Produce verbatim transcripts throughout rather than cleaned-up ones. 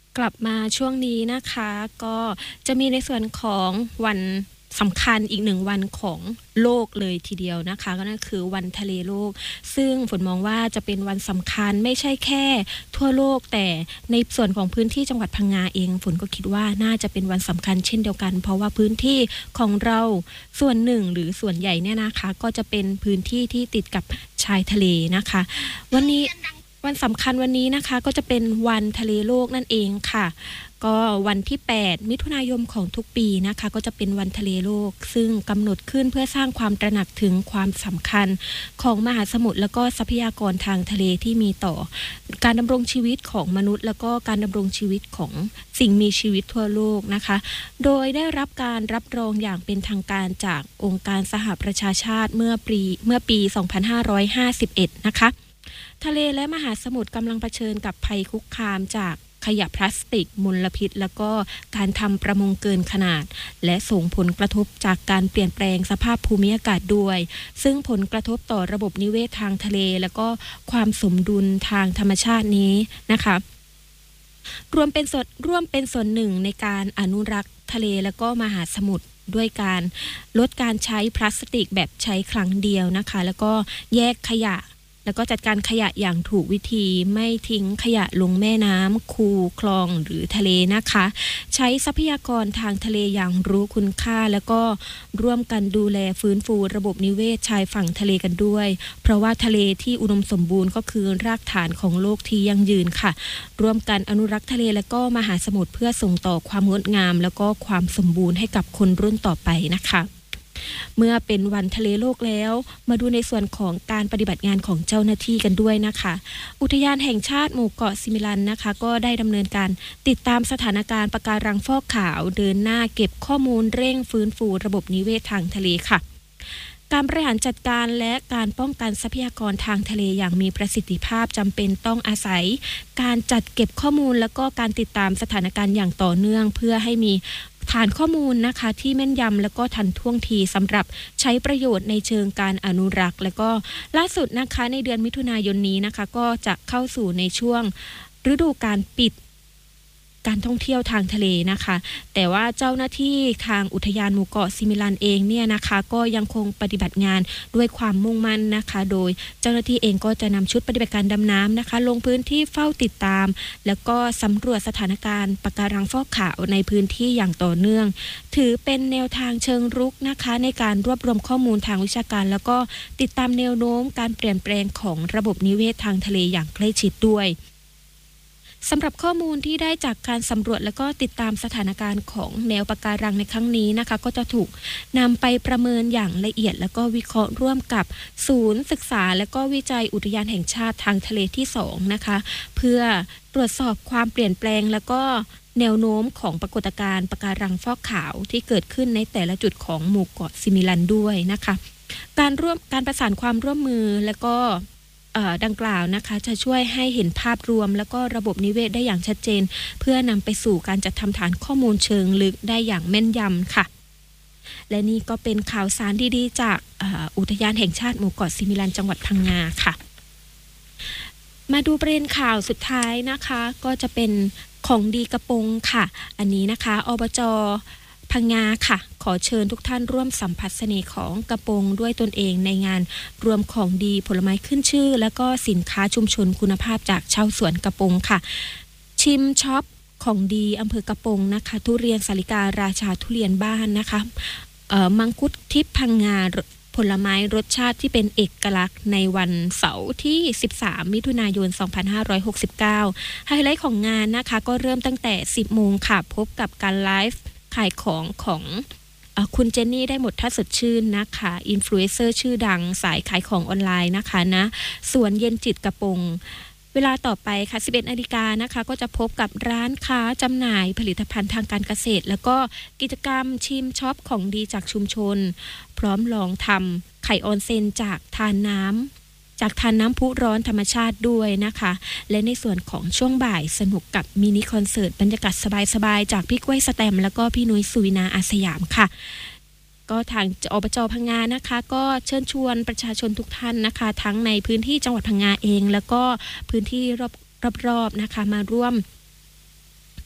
กลับมาช่วงนี้นะคะก็จะมีในส่วนของวันสำคัญอีกหนึ่งวันของโลกเลยทีเดียวนะคะก็นั่นคือวันทะเลโลกซึ่งฝนมองว่าจะเป็นวันสำคัญไม่ใช่แค่ทั่วโลกแต่ในส่วนของพื้นที่จังหวัดพังงาเองฝนก็คิดว่าน่าจะเป็นวันสำคัญเช่นเดียวกันเพราะว่าพื้นที่ของเราส่วนหนึ่งหรือส่วนใหญ่เนี่ยนะคะก็จะเป็นพื้นที่ที่ติดกับชายทะเลนะคะวันนี้ วันสำคัญวันนี้นะคะก็จะเป็นวันทะเลโลกนั่นเองค่ะก็วันที่แปดมิถุนายนของทุกปีนะคะก็จะเป็นวันทะเลโลกซึ่งกำหนดขึ้นเพื่อสร้างความตระหนักถึงความสำคัญของมหาสมุทรแล้วก็ทรัพยากรทางทะเลที่มีต่อการดำรงชีวิตของมนุษย์แล้วก็การดำรงชีวิตของสิ่งมีชีวิตทั่วโลกนะคะโดยได้รับการรับรองอย่างเป็นทางการจากองค์การสหประชาชาติเมื่อปีเมื่อปี สองพันห้าร้อยห้าสิบเอ็ด นะคะทะเลและมหาสมุทรกำลังเผชิญกับภัยคุกคามจากขยะพลาสติกมลพิษแล้วก็การทำประมงเกินขนาดและส่งผลกระทบจากการเปลี่ยนแปลงสภาพภูมิอากาศด้วยซึ่งผลกระทบต่อระบบนิเวศทางทะเลแล้วก็ความสมดุลทางธรรมชาตินี้นะคะรวมเป็นส่วนร่วมเป็นส่วนหนึ่งในการอนุรักษ์ทะเลแล้วก็มหาสมุทรด้วยการลดการใช้พลาสติกแบบใช้ครั้งเดียวนะคะแล้วก็แยกขยะแล้วก็จัดการขยะอย่างถูกวิธีไม่ทิ้งขยะลงแม่น้ำคูคลองหรือทะเลนะคะใช้ทรัพยากรทางทะเลอย่างรู้คุณค่าแล้วก็ร่วมกันดูแลฟื้นฟูระบบนิเวศชายฝั่งทะเลกันด้วยเพราะว่าทะเลที่อุดมสมบูรณ์ก็คือรากฐานของโลกที่ยั่งยืนค่ะร่วมกันอนุรักษ์ทะเลและก็มหาสมุทรเพื่อส่งต่อความงดงามแล้วก็ความสมบูรณ์ให้กับคนรุ่นต่อไปนะคะเมื่อเป็นวันทะเลโลกแล้วมาดูในส่วนของการปฏิบัติงานของเจ้าหน้าที่กันด้วยนะคะอุทยานแห่งชาติหมู่เกาะซิมิลันนะคะก็ได้ดำเนินการติดตามสถานการณ์ปะการังฟอกขาวเดินหน้าเก็บข้อมูลเร่งฟื้นฟูระบบนิเวศทางทะเลค่ะการบริหารจัดการและการป้องกันทรัพยากรทางทะเลอย่างมีประสิทธิภาพจำเป็นต้องอาศัยการจัดเก็บข้อมูลแล้วก็การติดตามสถานการณ์อย่างต่อเนื่องเพื่อให้มีฐานข้อมูลนะคะที่แม่นยำแล้วก็ทันท่วงทีสำหรับใช้ประโยชน์ในเชิงการอนุรักษ์และก็ล่าสุดนะคะในเดือนมิถุนายนนี้นะคะก็จะเข้าสู่ในช่วงฤดูการปิดการท่องเที่ยวทางทะเลนะคะแต่ว่าเจ้าหน้าที่ทางอุทยานหมู่เกาะซิมิลันเองเนี่ยนะคะก็ยังคงปฏิบัติงานด้วยความมุ่งมั่นนะคะโดยเจ้าหน้าที่เองก็จะนำชุดปฏิบัติการดำน้ำนะคะลงพื้นที่เฝ้าติดตามแล้วก็สำรวจสถานการณ์ปะการังฟอกขาวในพื้นที่อย่างต่อเนื่องถือเป็นแนวทางเชิงรุกนะคะในการรวบรวมข้อมูลทางวิชาการแล้วก็ติดตามแนวโน้มการเปลี่ยนแปลงของระบบนิเวศทางทะเลอย่างใกล้ชิดด้วยสำหรับข้อมูลที่ได้จากการสำรวจและก็ติดตามสถานการณ์ของแนวปะการังในครั้งนี้นะคะก็จะถูกนำไปประเมินอย่างละเอียดแล้วก็วิเคราะห์ร่วมกับศูนย์ศึกษาและก็วิจัยอุทยานแห่งชาติทางทะเลที่สองนะคะเพื่อตรวจสอบความเปลี่ยนแปลงแล้วก็แนวโน้มของปรากฏการณ์ปะการังฟอกขาวที่เกิดขึ้นในแต่ละจุดของหมู่เกาะซิมิลันด้วยนะคะการร่วมการประสานความร่วมมือและก็ดังกล่าวนะคะจะช่วยให้เห็นภาพรวมแล้วก็ระบบนิเวศได้อย่างชัดเจนเพื่อนำไปสู่การจัดทำฐานข้อมูลเชิงลึกได้อย่างแม่นยำค่ะและนี่ก็เป็นข่าวสารดีๆจากอุทยานแห่งชาติหมู่เกาะซิมิลันจังหวัดพังงาค่ะมาดูประเด็นข่าวสุดท้ายนะคะก็จะเป็นของดีกระปงค่ะอันนี้นะคะอบจ.พังงาค่ะขอเชิญทุกท่านร่วมสัมผัสเสน่ห์ของกระปงด้วยตนเองในงานรวมของดีผลไม้ขึ้นชื่อและก็สินค้าชุมชนคุณภาพจากชาวสวนกระปงค่ะชิมช็อปของดีอำเภอกระปงนะคะทุเรียนสาลิการาชาทุเรียนบ้านนะคะมังคุดทิพย์พังงาผลไม้รสชาติที่เป็นเอกลักษณ์ในวันเสาร์ที่สิบสามมิถุนายนสองพันห้าร้อยหกสิบเก้าไฮไลท์ของงานนะคะก็เริ่มตั้งแต่สิบโมงค่ะพบกับการไลฟ์ขายของของคุณเจนนี่ได้หมดถ้าสดชื่นนะคะอินฟลูเอนเซอร์ชื่อดังสายขายของออนไลน์นะคะนะสวนเย็นจิตกระปงเวลาต่อไปค่ะ สิบเอ็ดนาฬิกานะคะก็จะพบกับร้านค้าจำหน่ายผลิตภัณฑ์ทางการเกษตรแล้วก็กิจกรรมชิมช็อปของดีจากชุมชนพร้อมลองทำไข่ออนเซ็นจากทานน้ำจากทานน้ำพุร้อนธรรมชาติด้วยนะคะและในส่วนของช่วงบ่ายสนุกกับมินิคอนเสิร์ตบรรยากาศสบายๆจากพี่กล้วยสแตมแล้วก็พี่นุ้ยสุวินาอาสยามค่ะก็ทางอบจ.พังงานะคะก็เชิญชวนประชาชนทุกท่านนะคะทั้งในพื้นที่จังหวัดพังงาเองแล้วก็พื้นที่รอบรอบๆนะคะมาร่วม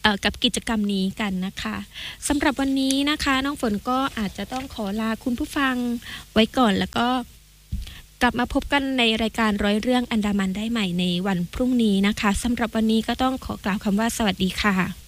เอ่อกับกิจกรรมนี้กันนะคะสำหรับวันนี้นะคะน้องฝนก็อาจจะต้องขอลาคุณผู้ฟังไว้ก่อนแล้วก็กลับมาพบกันในรายการร้อยเรื่องอันดามันได้ใหม่ในวันพรุ่งนี้นะคะสำหรับวันนี้ก็ต้องขอกล่าวคำว่าสวัสดีค่ะ